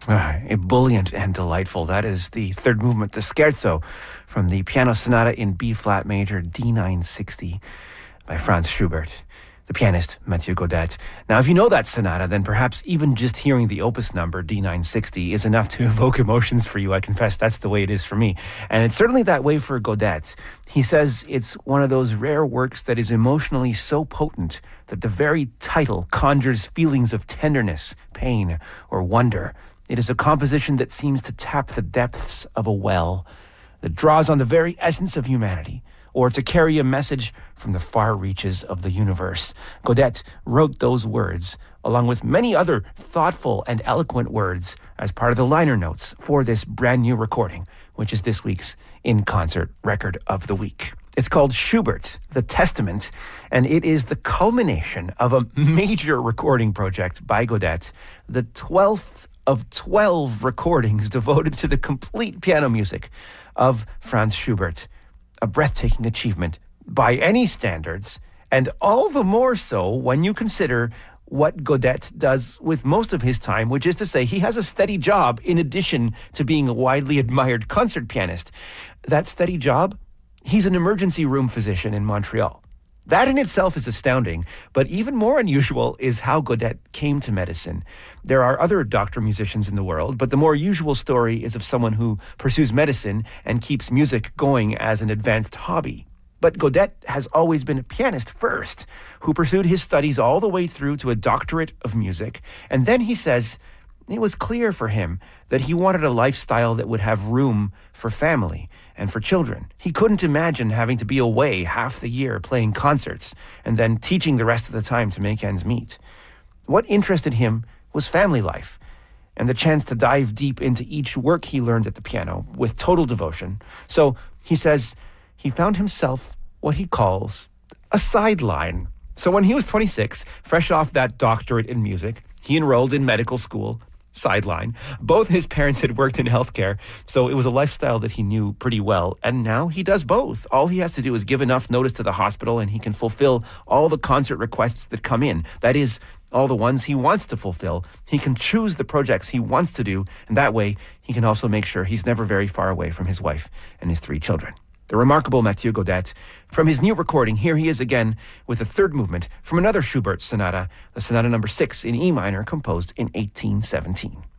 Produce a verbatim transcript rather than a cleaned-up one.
Ah, ebullient and delightful. That is the third movement, the Scherzo, from the Piano Sonata in B-flat major, D nine sixty, by Franz Schubert, the pianist Mathieu Gaudet. Now, if you know that sonata, then perhaps even just hearing the opus number, D nine sixty, is enough to evoke emotions for you. I confess that's the way it is for me. And it's certainly that way for Gaudet. He says it's one of those rare works that is emotionally so potent that the very title conjures feelings of tenderness, pain, or wonder. It is a composition that seems to tap the depths of a well, that draws on the very essence of humanity, or to carry a message from the far reaches of the universe. Gaudet wrote those words, along with many other thoughtful and eloquent words, as part of the liner notes for this brand new recording, which is this week's In Concert Record of the Week. It's called Schubert, The Testament, and it is the culmination of a major recording project by Gaudet, the twelfth of twelve recordings devoted to the complete piano music of Franz Schubert. A breathtaking achievement by any standards, and all the more so when you consider what Gaudet does with most of his time, which is to say he has a steady job in addition to being a widely admired concert pianist. That steady job? He's an emergency room physician in Montreal. That in itself is astounding, but even more unusual is how Gaudet came to medicine. There are other doctor musicians in the world, but the more usual story is of someone who pursues medicine and keeps music going as an advanced hobby. But Gaudet has always been a pianist first, who pursued his studies all the way through to a doctorate of music. And then he says it was clear for him that he wanted a lifestyle that would have room for family and for children. He couldn't imagine having to be away half the year playing concerts and then teaching the rest of the time to make ends meet. What interested him was family life and the chance to dive deep into each work he learned at the piano with total devotion. So he says he found himself what he calls a sideline. So when he was twenty-six, fresh off that doctorate in music, he enrolled in medical school. Sideline. Both his parents had worked in healthcare, so it was a lifestyle that he knew pretty well, and now he does both. All he has to do is give enough notice to the hospital and he can fulfill all the concert requests that come in. That is, all the ones he wants to fulfill. He can choose the projects he wants to do, and that way he can also make sure he's never very far away from his wife and his three children. The remarkable Mathieu Gaudet. From his new recording, here he is again with a third movement from another Schubert sonata, the sonata number six in E minor, composed in eighteen seventeen.